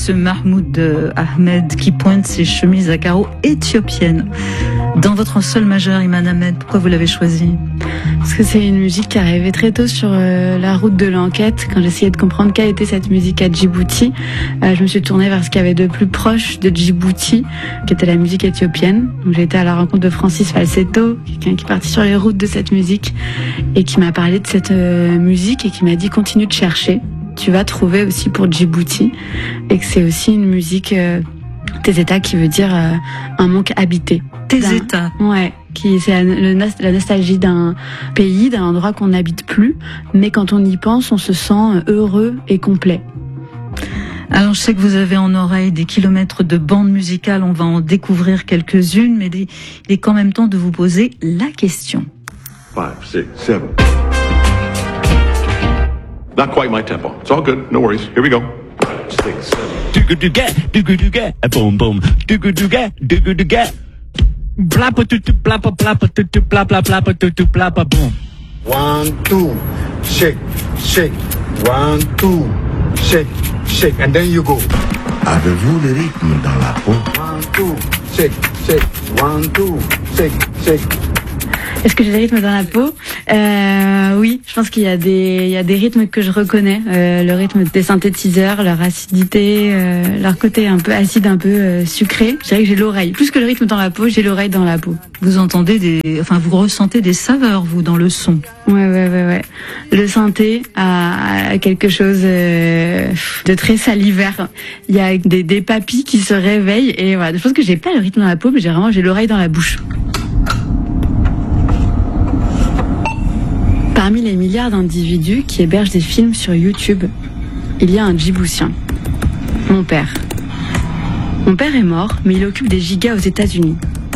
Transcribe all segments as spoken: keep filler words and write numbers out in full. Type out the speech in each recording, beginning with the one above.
Ce Mahmoud Ahmed qui pointe ses chemises à carreaux éthiopiennes. Dans votre sol majeur, Iman Ahmed, pourquoi vous l'avez choisi? Parce que c'est une musique qui arrivait très tôt sur euh, la route de l'enquête. Quand j'essayais de comprendre quelle était cette musique à Djibouti, euh, je me suis tournée vers ce qu'il y avait de plus proche de Djibouti, qui était la musique éthiopienne. Donc j'ai été à la rencontre de Francis Falsetto, quelqu'un qui est parti sur les routes de cette musique et qui m'a parlé de cette euh, musique et qui m'a dit continue de chercher. Tu vas trouver aussi pour Djibouti, et que c'est aussi une musique euh, tes états qui veut dire euh, un manque habité. Tes états. Ouais, qui c'est la, le, la nostalgie d'un pays, d'un endroit qu'on n'habite plus, mais quand on y pense, on se sent heureux et complet. Alors je sais que vous avez en oreille des kilomètres de bandes musicales, on va en découvrir quelques-unes, mais il est quand même temps de vous poser la question. Five, six, seven. Not quite my tempo. It's all good. No worries. Here we go. Five, six, seven. Do good do get, do good do get, a boom boom. Do good do get, do good do get. Blappa tu tu blappa blappa tu tu blappa blappa tu tu blappa boom. One two, shake, shake. One two, shake, shake, and then you go. Avez-vous le rythme dans la peau? One two, shake, shake. One two, shake, shake. Est-ce que j'ai des rythmes dans la peau? euh, Oui, je pense qu'il y a des, il y a des rythmes que je reconnais. Euh, le rythme des synthétiseurs, leur acidité, euh, leur côté un peu acide, un peu euh, sucré. Je dirais que j'ai l'oreille. Plus que le rythme dans la peau, j'ai l'oreille dans la peau. Vous entendez des, enfin, vous ressentez des saveurs, vous, dans le son. Ouais, ouais, ouais, ouais. Le synthé a, a quelque chose euh, de très salivaire. Il y a des, des papilles qui se réveillent et voilà. Je pense que j'ai pas le rythme dans la peau, mais j'ai vraiment, j'ai l'oreille dans la bouche. Parmi les milliards d'individus qui hébergent des films sur YouTube, il y a un Djiboutien. Mon père. Mon père est mort, mais il occupe des gigas aux États-Unis.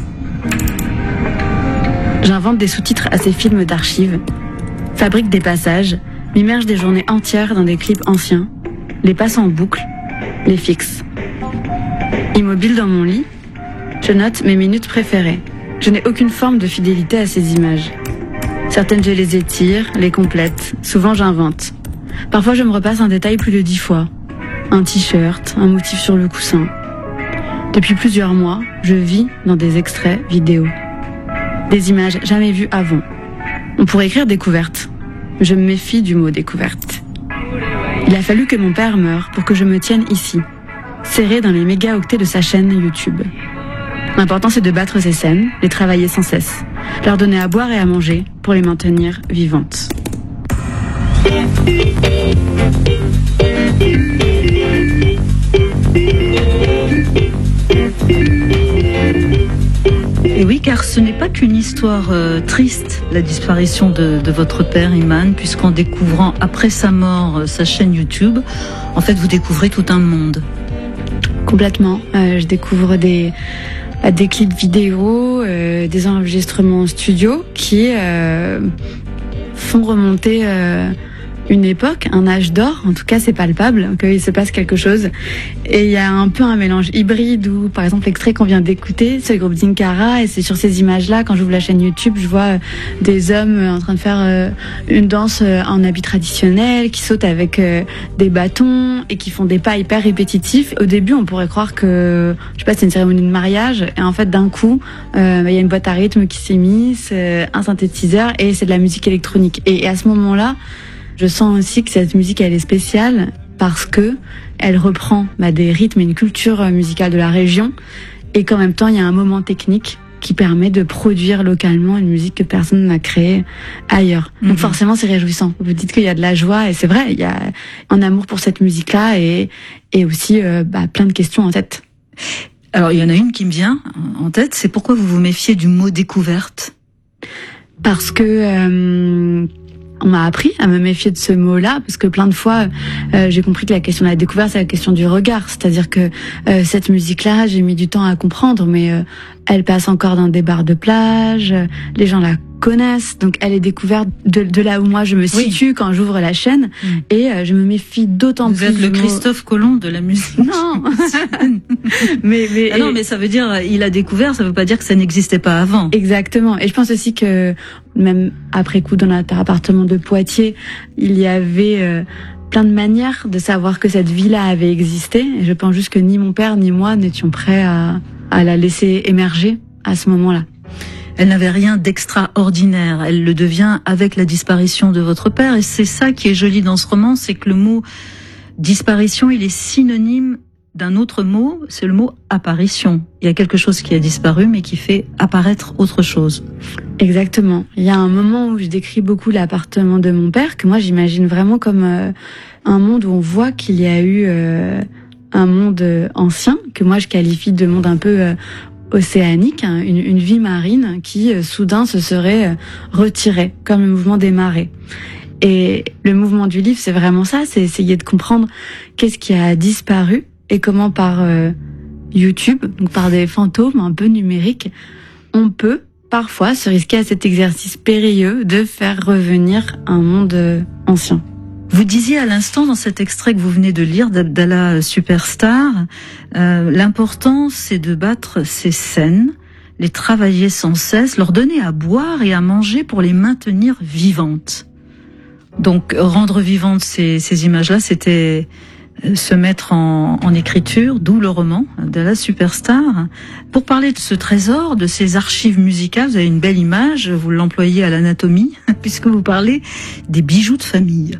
J'invente des sous-titres à ces films d'archives, fabrique des passages, m'immerge des journées entières dans des clips anciens, les passe en boucle, les fixe. Immobile dans mon lit, je note mes minutes préférées. Je n'ai aucune forme de fidélité à ces images. Certaines je les étire, les complète, souvent j'invente. Parfois je me repasse un détail plus de dix fois. Un t-shirt, un motif sur le coussin. Depuis plusieurs mois, je vis dans des extraits vidéo. Des images jamais vues avant. On pourrait écrire découverte. Je me méfie du mot découverte. Il a fallu que mon père meure pour que je me tienne ici, serré dans les mégaoctets de sa chaîne YouTube. L'important c'est de battre ces scènes, les travailler sans cesse, leur donner à boire et à manger pour les maintenir vivantes. Et oui, car ce n'est pas qu'une histoire euh, triste, la disparition de, de votre père, Iman, puisqu'en découvrant après sa mort euh, sa chaîne YouTube, en fait vous découvrez tout un monde. Complètement, euh, je découvre des... des clips vidéo, euh, des enregistrements en studio qui euh, font remonter euh, une époque, un âge d'or. En tout cas, c'est palpable qu'il se passe quelque chose. Et il y a un peu un mélange hybride où, par exemple, l'extrait qu'on vient d'écouter, c'est le groupe Dinkara, et c'est sur ces images-là, quand j'ouvre la chaîne YouTube, je vois euh, des hommes euh, en train de faire euh, une danse euh, en habit traditionnel, qui sautent avec euh, des bâtons et qui font des pas hyper répétitifs. Au début, on pourrait croire que, je sais pas, c'est une cérémonie de mariage, et en fait, d'un coup, euh, il y a une boîte à rythme qui s'est mise, euh, un synthétiseur, et c'est de la musique électronique. Et, et à ce moment-là, je sens aussi que cette musique, elle est spéciale parce que elle reprend bah, des rythmes et une culture musicale de la région, et qu'en même temps, il y a un moment technique qui permet de produire localement une musique que personne n'a créée ailleurs. Donc mmh. forcément, c'est réjouissant. Vous dites qu'il y a de la joie, et c'est vrai, il y a un amour pour cette musique-là, et, et aussi euh, bah, plein de questions en tête. Alors, il y en a une qui me vient en tête, c'est pourquoi vous vous méfiez du mot découverte? Parce que... Euh, on m'a appris à me méfier de ce mot-là, parce que plein de fois, euh, j'ai compris que la question de la découverte, c'est la question du regard. C'est-à-dire que euh, cette musique-là, j'ai mis du temps à comprendre, mais euh, elle passe encore dans des bars de plage, euh, les gens la connaissent, donc elle est découverte de, de là où moi je me situe oui. quand j'ouvre la chaîne, mmh. et euh, je me méfie d'autant Vous plus. Vous êtes le mot... Christophe Colomb de la musique. Non, mais mais ah non, mais ça veut dire il a découvert, ça veut pas dire que ça n'existait pas avant. Exactement, et je pense aussi que même après coup dans notre appartement de Poitiers, il y avait euh, plein de manières de savoir que cette vie-là avait existé. Et je pense juste que ni mon père ni moi n'étions prêts à, à la laisser émerger à ce moment-là. Elle n'avait rien d'extraordinaire. Elle le devient avec la disparition de votre père. Et c'est ça qui est joli dans ce roman, c'est que le mot disparition, il est synonyme d'un autre mot, c'est le mot apparition. Il y a quelque chose qui a disparu, mais qui fait apparaître autre chose. Exactement. Il y a un moment où je décris beaucoup l'appartement de mon père, que moi j'imagine vraiment comme euh, un monde où on voit qu'il y a eu euh, un monde ancien, que moi je qualifie de monde un peu euh, océanique, hein, une, une vie marine qui euh, soudain se serait euh, retirée, comme le mouvement des marées. Et le mouvement du livre, c'est vraiment ça, c'est essayer de comprendre qu'est-ce qui a disparu et comment par euh, YouTube, donc par des fantômes un peu numériques, on peut parfois se risquer à cet exercice périlleux de faire revenir un monde euh, ancien. Vous disiez à l'instant dans cet extrait que vous venez de lire d'Abdallah Superstar, euh, l'important c'est de battre ces scènes, les travailler sans cesse, leur donner à boire et à manger pour les maintenir vivantes. Donc rendre vivantes ces, ces images-là, c'était se mettre en, en écriture, d'où le roman Abdallah Superstar. Pour parler de ce trésor, de ces archives musicales, vous avez une belle image, vous l'employez à l'anatomie, puisque vous parlez des bijoux de famille.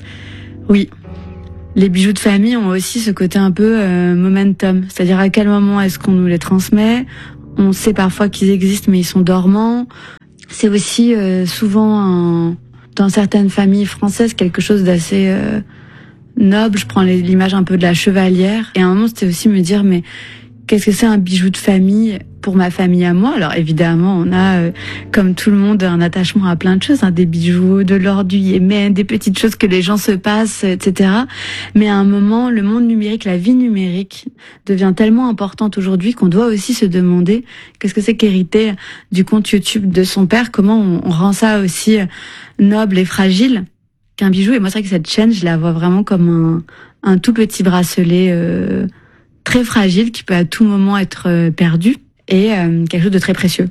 Oui, les bijoux de famille ont aussi ce côté un peu euh, momentum, c'est-à-dire à quel moment est-ce qu'on nous les transmet. On sait parfois qu'ils existent, mais ils sont dormants. C'est aussi euh, souvent, un, dans certaines familles françaises, quelque chose d'assez euh, noble. Je prends l'image un peu de la chevalière. Et à un moment, c'était aussi me dire, mais qu'est-ce que c'est un bijou de famille pour ma famille à moi? Alors évidemment, on a, euh, comme tout le monde, un attachement à plein de choses, hein, des bijoux, de l'or du Yémen, des petites choses que les gens se passent, et cetera. Mais à un moment, le monde numérique, la vie numérique devient tellement importante aujourd'hui qu'on doit aussi se demander qu'est-ce que c'est qu'hériter du compte YouTube de son père, comment on, on rend ça aussi noble et fragile qu'un bijou. Et moi, c'est vrai que cette chaîne, je la vois vraiment comme un, un tout petit bracelet euh, très fragile qui peut à tout moment être euh, perdu. Et euh, quelque chose de très précieux.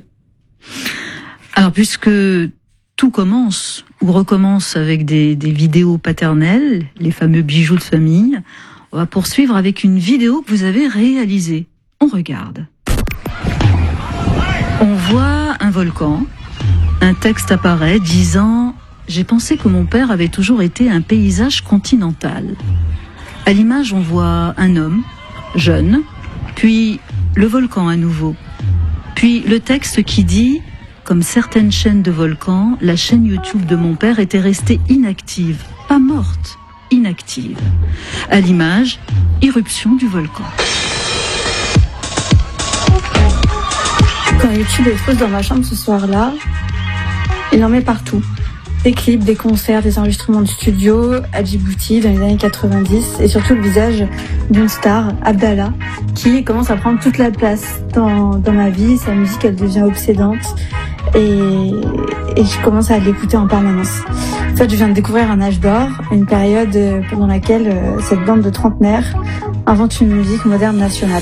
Alors, puisque tout commence ou recommence avec des, des vidéos paternelles, les fameux bijoux de famille, on va poursuivre avec une vidéo que vous avez réalisée. On regarde. On voit un volcan, un texte apparaît disant « J'ai pensé que mon père avait toujours été un paysage continental ». À l'image, on voit un homme, jeune, puis le volcan à nouveau. Puis le texte qui dit, comme certaines chaînes de volcans, la chaîne YouTube de mon père était restée inactive, pas morte, inactive. À l'image, irruption du volcan. Quand YouTube explose dans ma chambre ce soir-là, il en met partout. Des clips, des concerts, des enregistrements de studio à Djibouti dans les années quatre-vingt-dix et surtout le visage d'une star, Abdallah, qui commence à prendre toute la place dans, dans ma vie. Sa musique, elle devient obsédante et, et je commence à l'écouter en permanence. En fait, je viens de découvrir un âge d'or, une période pendant laquelle cette bande de trentenaires invente une musique moderne nationale.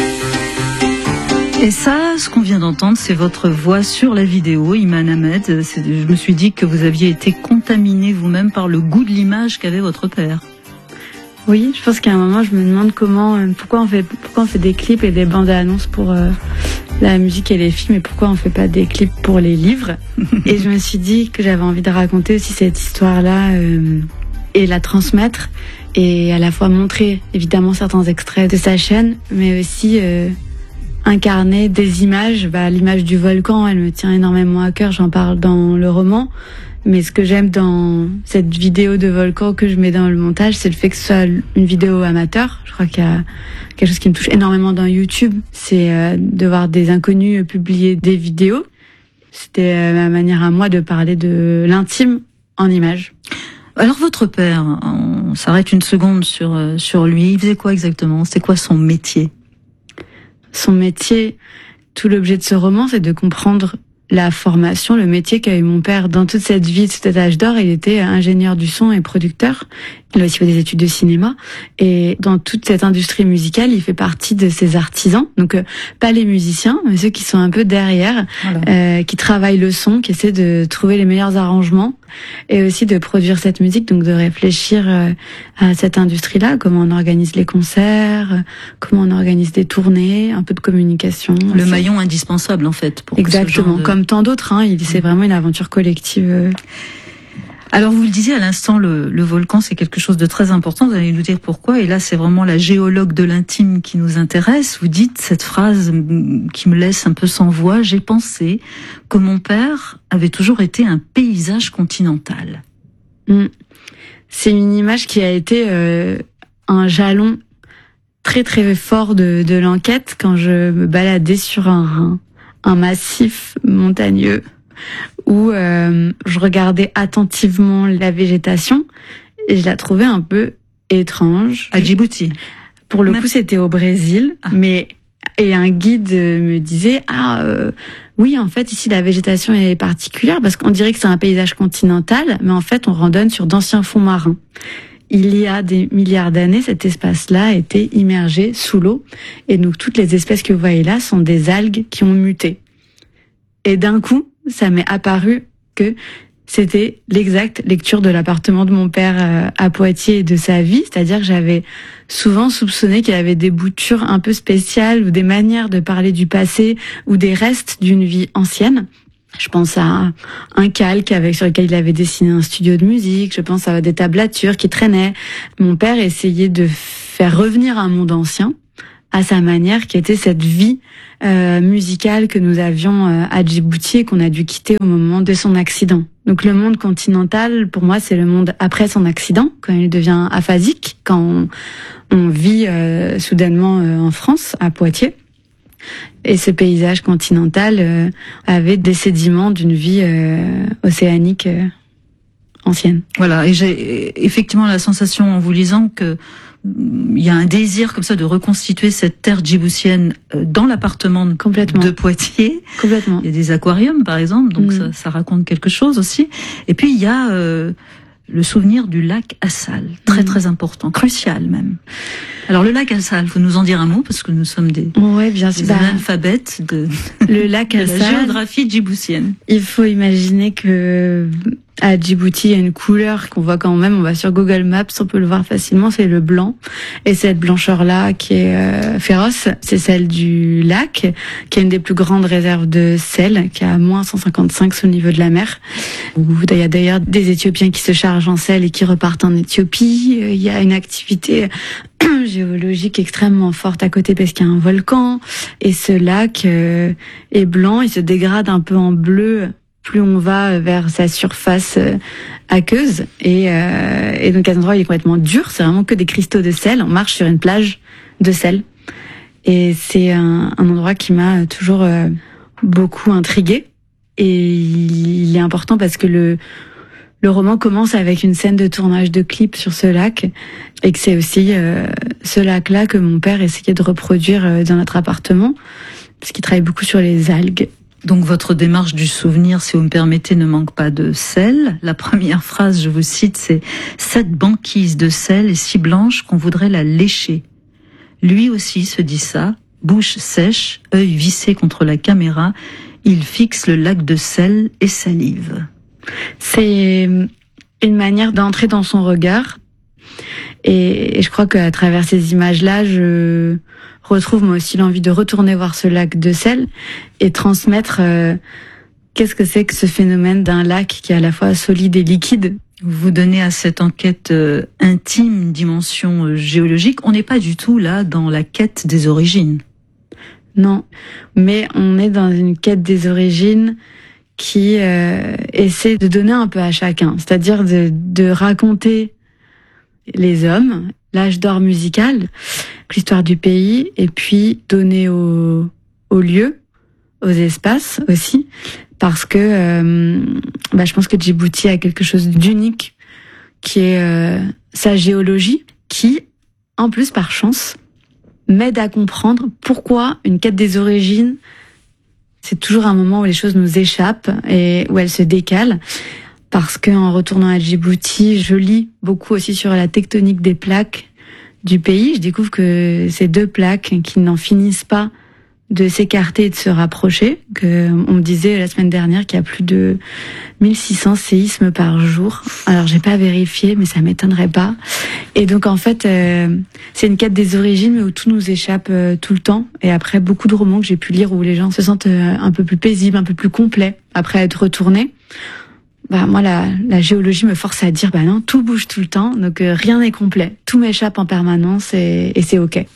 Et ça, ce qu'on vient d'entendre, c'est votre voix sur la vidéo, Iman Ahmed. Je me suis dit que vous aviez été contaminé vous-même par le goût de l'image qu'avait votre père. Oui, je pense qu'à un moment, je me demande comment, pourquoi on fait, pourquoi on fait des clips et des bandes annonces pour euh, la musique et les films, et pourquoi on fait pas des clips pour les livres. Et je me suis dit que j'avais envie de raconter aussi cette histoire-là euh, et la transmettre, et à la fois montrer évidemment certains extraits de sa chaîne, mais aussi euh, incarner des images. Bah, l'image du volcan, elle me tient énormément à cœur, j'en parle dans le roman. Mais ce que j'aime dans cette vidéo de volcan que je mets dans le montage, c'est le fait que ce soit une vidéo amateur. Je crois qu'il y a quelque chose qui me touche énormément dans YouTube, c'est euh, de voir des inconnus publier des vidéos. C'était euh, ma manière à moi de parler de l'intime en images. Alors votre père, on s'arrête une seconde sur, euh, sur lui. Il faisait quoi exactement? C'était quoi son métier? Son métier, tout l'objet de ce roman, c'est de comprendre la formation, le métier qu'a eu mon père dans toute cette vie, tout cet âge d'or. Il était ingénieur du son et producteur. Il a aussi fait des études de cinéma. Et dans toute cette industrie musicale, il fait partie de ces artisans. Donc, euh, pas les musiciens, mais ceux qui sont un peu derrière, voilà. euh, qui travaillent le son, qui essaient de trouver les meilleurs arrangements et aussi de produire cette musique, donc de réfléchir euh, à cette industrie-là, comment on organise les concerts, euh, comment on organise des tournées, un peu de communication. Le aussi. Maillon indispensable, en fait. Pour Exactement, de... comme tant d'autres. Hein, il, c'est vraiment une aventure collective. Euh... Alors vous le disiez à l'instant, le, le volcan c'est quelque chose de très important, vous allez nous dire pourquoi, et là c'est vraiment la géologue de l'intime qui nous intéresse. Vous dites cette phrase qui me laisse un peu sans voix, j'ai pensé que mon père avait toujours été un paysage continental. Mmh. C'est une image qui a été euh, un jalon très très fort de, de l'enquête quand je me baladais sur un, un massif montagneux où euh, je regardais attentivement la végétation et je la trouvais un peu étrange. À Djibouti. Pour le Même... coup, c'était au Brésil, ah. mais et un guide me disait ah euh, oui en fait ici la végétation est particulière parce qu'on dirait que c'est un paysage continental, mais en fait on randonne sur d'anciens fonds marins. Il y a des milliards d'années, cet espace-là a été immergé sous l'eau et donc toutes les espèces que vous voyez là sont des algues qui ont muté. Et d'un coup, ça m'est apparu que c'était l'exacte lecture de l'appartement de mon père à Poitiers et de sa vie, c'est-à-dire que j'avais souvent soupçonné qu'il y avait des boutures un peu spéciales ou des manières de parler du passé ou des restes d'une vie ancienne. Je pense à un calque avec sur lequel il avait dessiné un studio de musique, je pense à des tablatures qui traînaient. Mon père essayait de faire revenir un monde ancien à sa manière, qui était cette vie euh, musicale que nous avions euh, à Djibouti et qu'on a dû quitter au moment de son accident. Donc le monde continental, pour moi, c'est le monde après son accident, quand il devient aphasique, quand on, on vit euh, soudainement euh, en France, à Poitiers. Et ce paysage continental euh, avait des sédiments d'une vie euh, océanique euh, ancienne. Voilà, et j'ai effectivement la sensation en vous lisant que il y a un désir comme ça de reconstituer cette terre djiboutienne dans l'appartement de Poitiers. Complètement. Il y a des aquariums par exemple, donc mmh. ça, ça raconte quelque chose aussi. Et puis il y a euh, le souvenir du lac Assal, très mmh. très important, crucial même. Alors le lac Assal, faut nous en dire un mot parce que nous sommes des, ouais, bien sûr. des analphabètes de, le lac de Assal, la géographie djiboutienne. Il faut imaginer que à Djibouti, il y a une couleur qu'on voit quand même, on va sur Google Maps, on peut le voir facilement, c'est le blanc. Et cette blancheur-là, qui est euh, féroce, c'est celle du lac, qui est une des plus grandes réserves de sel, qui est à moins cent cinquante-cinq sous le niveau de la mer. Il y a d'ailleurs des Éthiopiens qui se chargent en sel et qui repartent en Éthiopie. Il y a une activité géologique extrêmement forte à côté parce qu'il y a un volcan. Et ce lac euh, est blanc, il se dégrade un peu en bleu plus on va vers sa surface aqueuse. Et, euh, et donc à cet endroit, il est complètement dur. C'est vraiment que des cristaux de sel. On marche sur une plage de sel. Et c'est un, un endroit qui m'a toujours euh, beaucoup intriguée. Et il est important parce que le, le roman commence avec une scène de tournage de clip sur ce lac. Et que c'est aussi euh, ce lac-là que mon père essayait de reproduire euh, dans notre appartement. Parce qu'il travaille beaucoup sur les algues. Donc votre démarche du souvenir, si vous me permettez, ne manque pas de sel. La première phrase, je vous cite, c'est « Cette banquise de sel est si blanche qu'on voudrait la lécher ». Lui aussi se dit ça, bouche sèche, œil vissé contre la caméra, il fixe le lac de sel et salive. C'est une manière d'entrer dans son regard. Et je crois qu'à travers ces images-là, je retrouve moi aussi l'envie de retourner voir ce lac de sel et transmettre euh, qu'est-ce que c'est que ce phénomène d'un lac qui est à la fois solide et liquide. Vous donnez à cette enquête euh, intime une dimension euh, géologique. On n'est pas du tout là dans la quête des origines. Non, mais on est dans une quête des origines qui euh, essaie de donner un peu à chacun, c'est-à-dire de, de raconter les hommes, l'âge d'or musical, l'histoire du pays, et puis donner au, au lieu, aux espaces aussi, parce que euh, bah, je pense que Djibouti a quelque chose d'unique, qui est euh, sa géologie, qui, en plus par chance, m'aide à comprendre pourquoi une quête des origines, c'est toujours un moment où les choses nous échappent et où elles se décalent. parce qu'en retournant à Djibouti, je lis beaucoup aussi sur la tectonique des plaques du pays. Je découvre que ces deux plaques qui n'en finissent pas de s'écarter et de se rapprocher, que on me disait la semaine dernière qu'il y a plus de mille six cents séismes par jour. Alors j'ai pas vérifié, mais ça m'étonnerait pas. Et donc en fait, euh, c'est une quête des origines, mais où tout nous échappe euh, tout le temps. Et après beaucoup de romans que j'ai pu lire où les gens se sentent euh, un peu plus paisibles, un peu plus complets après être retournés. Bah moi la, la géologie me force à dire bah non, tout bouge tout le temps, donc euh, rien n'est complet, tout m'échappe en permanence et, et c'est ok.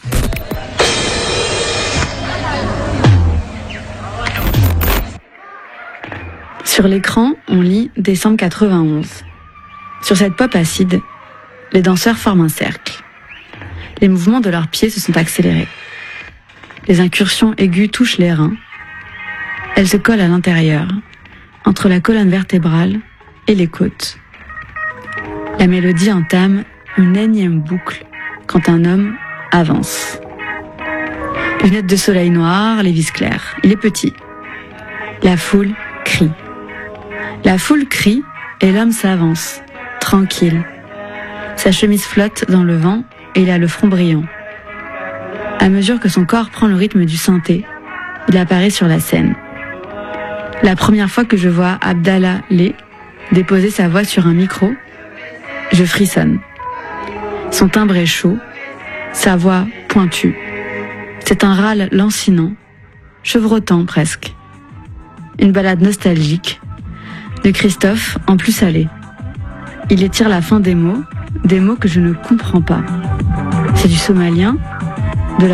Sur l'écran, on lit décembre quatre-vingt-onze. Sur cette pop acide, les danseurs forment un cercle. Les mouvements de leurs pieds se sont accélérés. Les incursions aiguës touchent les reins. Elles se collent à l'intérieur, entre la colonne vertébrale et les côtes. La mélodie entame une énième boucle quand un homme avance. Lunettes de soleil noires, les vis claires. Il est petit. La foule crie. La foule crie et l'homme s'avance, tranquille. Sa chemise flotte dans le vent et il a le front brillant. À mesure que son corps prend le rythme du synthé, il apparaît sur la scène. La première fois que je vois Abdallah Lé déposer sa voix sur un micro, je frissonne. Son timbre est chaud, sa voix pointue. C'est un râle lancinant, chevrotant presque. Une balade nostalgique, de Christophe en plus salé. Il étire la fin des mots, des mots que je ne comprends pas. C'est du somalien,